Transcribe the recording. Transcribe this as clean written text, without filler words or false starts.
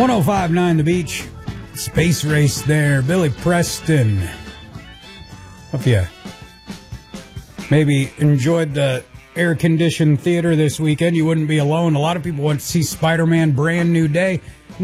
105.9 The Beach. Space Race there. Billy Preston. Hope you maybe enjoyed the air-conditioned theater this weekend. You wouldn't be alone. A lot of people went to see Spider-Man Brand New Day.